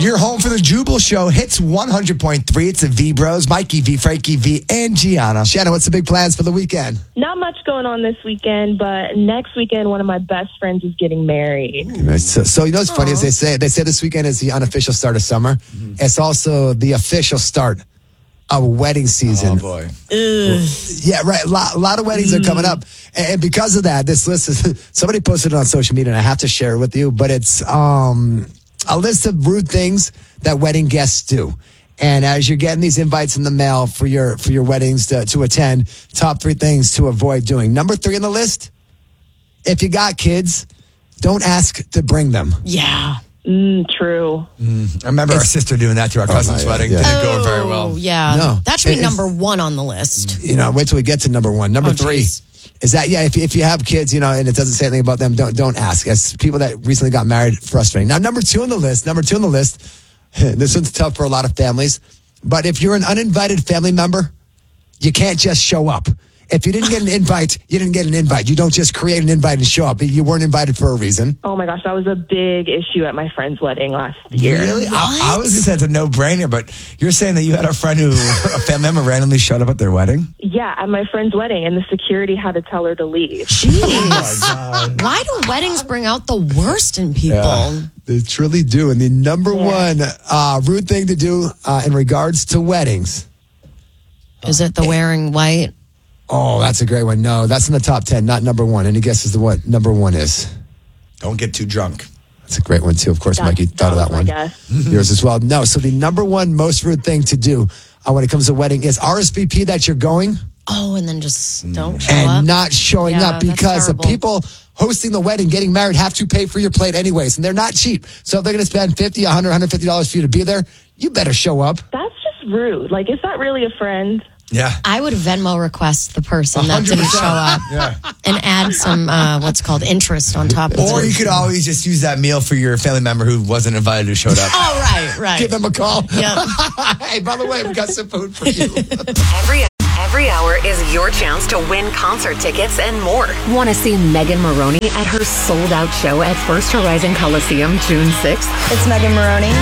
You're home for the Jubal Show. Hits 100.3. It's the V-Bros. Mikey V, Frankie V, and Gianna. Shannon, what's the big plans for the weekend? Not much going on this weekend, but next weekend, one of my best friends is getting married. So you know what's funny is they say this weekend is the unofficial start of summer. Mm-hmm. It's also the official start of wedding season. Oh, boy. Yeah, right. A lot of weddings are coming up. And because of that, this list is, somebody posted it on social media, and I have to share it with you, but it's a list of rude things that wedding guests do. And as you're getting these invites in the mail for your weddings to attend, top 3 things to avoid doing. Number 3 on the list, if you got kids, don't ask to bring them. Yeah. True. I remember our sister doing that to our cousin's wedding. Yeah. Didn't go very well. Yeah. No. That should be number 1 on the list. Wait till we get to number 1. Number 3 is that, if you have kids, and it doesn't say anything about them, don't ask. As people that recently got married, frustrating. Now, number 2 on the list, this one's tough for a lot of families, but if you're an uninvited family member, you can't just show up. If you didn't get an invite, you didn't get an invite. You don't just create an invite and show up. You weren't invited for a reason. Oh my gosh, that was a big issue at my friend's wedding last year. Really? I was just saying it's a no-brainer, but you're saying that you had a friend a family member randomly showed up at their wedding? Yeah, at my friend's wedding, and the security had to tell her to leave. Jeez. Oh my God. Why do weddings bring out the worst in people? Yeah, they truly do. And the number one rude thing to do in regards to weddings. Is it the wearing white? Oh, that's a great one. No, that's in the top 10, not number 1. Any guesses of what number 1 is? Don't get too drunk. That's a great one, too. Of course, Mikey thought of that one. Yours as well. No, so the number 1 most rude thing to do when it comes to wedding is RSVP that you're going. Oh, and then just don't show and up. not showing up because the terrible. people hosting the wedding, getting married, have to pay for your plate anyways, and they're not cheap. So if they're going to spend $50, $100, $150 for you to be there, you better show up. That's just rude. Like, is that really a friend? Yeah. I would Venmo request the person that didn't 100%. show up and add some, what's called interest on top of it. Or you could always just use that meal for your family member who wasn't invited who showed up. Oh, right. Give them a call. Yep. Hey, by the way, we got some food for you. Every hour is your chance to win concert tickets and more. Want to see Megan Maroney at her sold-out show at First Horizon Coliseum June 6th? It's Megan Maroney.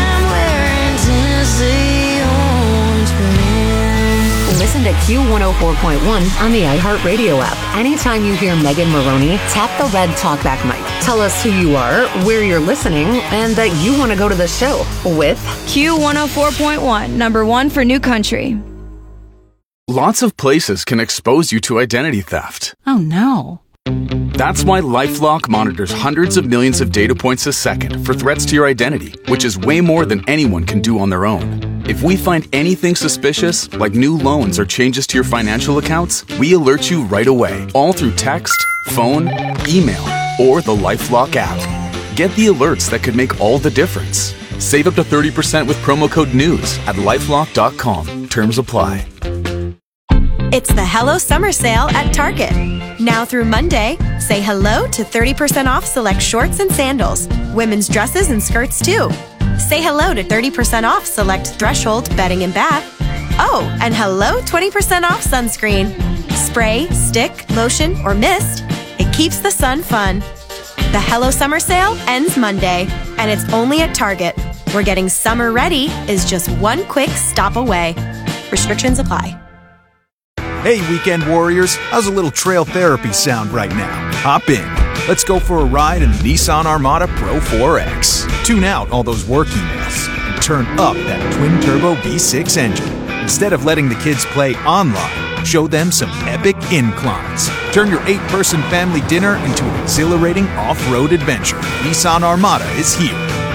Listen to Q104.1 on the iHeartRadio app. Anytime you hear Megan Maroney, tap the red talkback mic. Tell us who you are, where you're listening, and that you want to go to the show with Q104.1, number 1 for new country. Lots of places can expose you to identity theft. Oh no. That's why LifeLock monitors hundreds of millions of data points a second for threats to your identity, which is way more than anyone can do on their own. If we find anything suspicious, like new loans or changes to your financial accounts, we alert you right away, all through text, phone, email, or the LifeLock app. Get the alerts that could make all the difference. Save up to 30% with promo code NEWS at LifeLock.com. Terms apply. It's the Hello Summer Sale at Target. Now through Monday, say hello to 30% off select shorts and sandals, women's dresses and skirts too. Say hello to 30% off select Threshold bedding and bath. Oh, and hello 20% off sunscreen. Spray, stick, lotion, or mist. It keeps the sun fun. The Hello Summer Sale ends Monday, and it's only at Target, where getting summer ready is just one quick stop away. Restrictions apply. Hey, weekend warriors, how's a little trail therapy sound right now? Hop in. Let's go for a ride in the Nissan Armada Pro 4X. Tune out all those work emails and turn up that twin-turbo V6 engine. Instead of letting the kids play online, show them some epic inclines. Turn your 8-person family dinner into an exhilarating off-road adventure. Nissan Armada is here.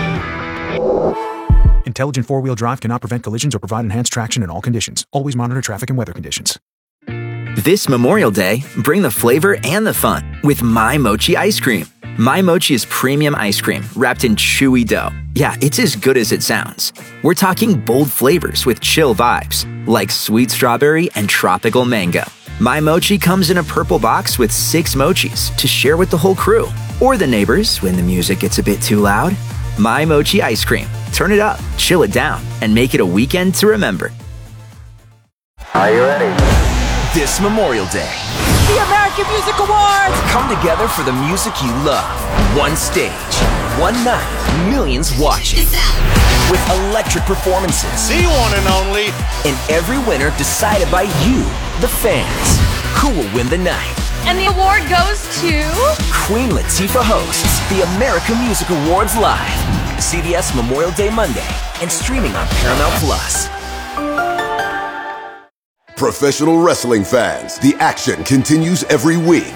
Intelligent four-wheel drive cannot prevent collisions or provide enhanced traction in all conditions. Always monitor traffic and weather conditions. This Memorial Day, bring the flavor and the fun with My Mochi ice cream. My Mochi is premium ice cream wrapped in chewy dough. Yeah, it's as good as it sounds. We're talking bold flavors with chill vibes, like sweet strawberry and tropical mango. My Mochi comes in a purple box with 6 mochis to share with the whole crew, or the neighbors when the music gets a bit too loud. My Mochi ice cream. Turn it up, chill it down, and make it a weekend to remember. Are you ready? This Memorial Day, the American Music Awards come together for the music you love. One stage, one night, millions watching. With electric performances. The one and only. And every winner decided by you, the fans. Who will win the night? And the award goes to... Queen Latifah hosts the American Music Awards live. CBS Memorial Day Monday and streaming on Paramount Plus. Professional wrestling fans, the action continues every week.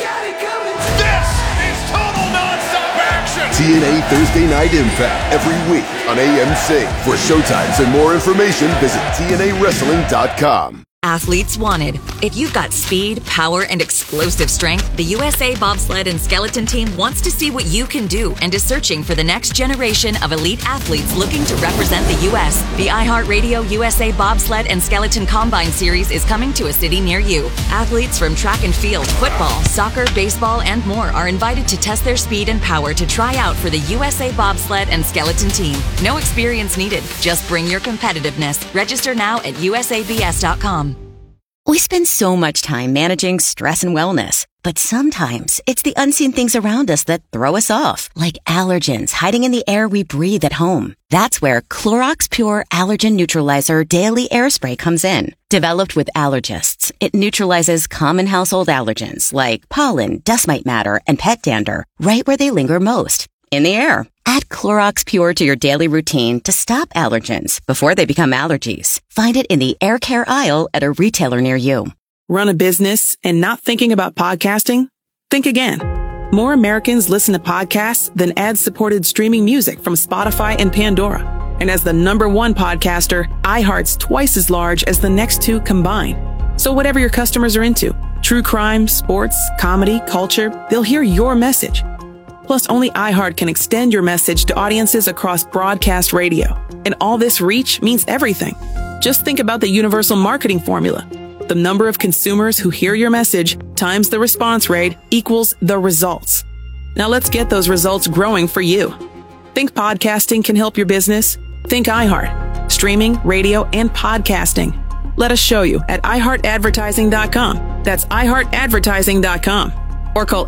This is total nonstop action. TNA Thursday Night Impact every week on AMC. For showtimes and more information, visit TNAWrestling.com. Athletes wanted. If you've got speed, power, and explosive strength, the USA Bobsled and Skeleton Team wants to see what you can do and is searching for the next generation of elite athletes looking to represent the U.S. The iHeartRadio USA Bobsled and Skeleton Combine Series is coming to a city near you. Athletes from track and field, football, soccer, baseball, and more are invited to test their speed and power to try out for the USA Bobsled and Skeleton Team. No experience needed. Just bring your competitiveness. Register now at usabs.com. We spend so much time managing stress and wellness, but sometimes it's the unseen things around us that throw us off, like allergens hiding in the air we breathe at home. That's where Clorox Pure Allergen Neutralizer Daily Air Spray comes in. Developed with allergists, it neutralizes common household allergens like pollen, dust mite matter, and pet dander right where they linger most, in the air. Add Clorox Pure to your daily routine to stop allergens before they become allergies. Find it in the air care aisle at a retailer near you. Run a business and not thinking about podcasting? Think again. More Americans listen to podcasts than ad-supported streaming music from Spotify and Pandora. And as the #1 podcaster, iHeart's twice as large as the next two combined. So whatever your customers are into, true crime, sports, comedy, culture, they'll hear your message. Plus, only iHeart can extend your message to audiences across broadcast radio. And all this reach means everything. Just think about the universal marketing formula. The number of consumers who hear your message times the response rate equals the results. Now let's get those results growing for you. Think podcasting can help your business? Think iHeart. Streaming, radio, and podcasting. Let us show you at iHeartAdvertising.com. That's iHeartAdvertising.com. Or call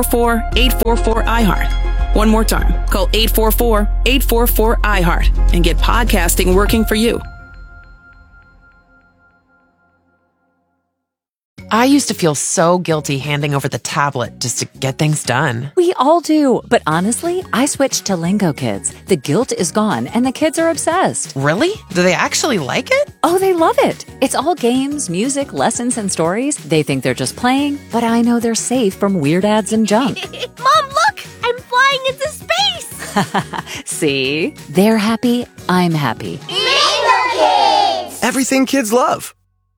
844-844-iHeart. One more time, call 844-844-iHeart and get podcasting working for you. I used to feel so guilty handing over the tablet just to get things done. We all do. But honestly, I switched to Lingo Kids. The guilt is gone and the kids are obsessed. Really? Do they actually like it? Oh, they love it. It's all games, music, lessons, and stories. They think they're just playing, but I know they're safe from weird ads and junk. Mom, look! I'm flying into space! See? They're happy. I'm happy. Lingo Kids! Everything kids love.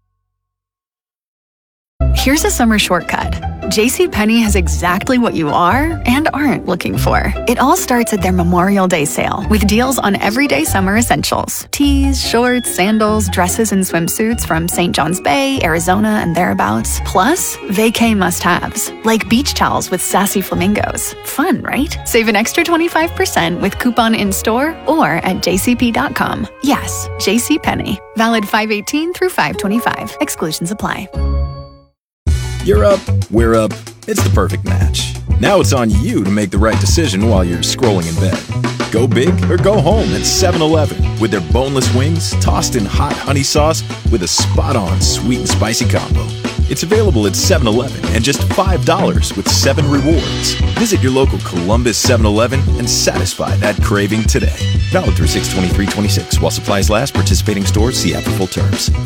Here's a summer shortcut. JCPenney has exactly what you are and aren't looking for. It all starts at their Memorial Day sale with deals on everyday summer essentials. Tees, shorts, sandals, dresses, and swimsuits from St. John's Bay, Arizona, and thereabouts. Plus, vacay must-haves, like beach towels with sassy flamingos. Fun, right? Save an extra 25% with coupon in-store or at jcp.com. Yes, JCPenney. Valid 5/18 through 5/25. Exclusions apply. You're up, we're up. It's the perfect match. Now it's on you to make the right decision while you're scrolling in bed. Go big or go home at 7-Eleven with their boneless wings tossed in hot honey sauce with a spot-on sweet and spicy combo. It's available at 7-Eleven and just $5 with 7 rewards. Visit your local Columbus 7-Eleven and satisfy that craving today. Valid through 6/23/26 while supplies last. Participating stores see app for full terms.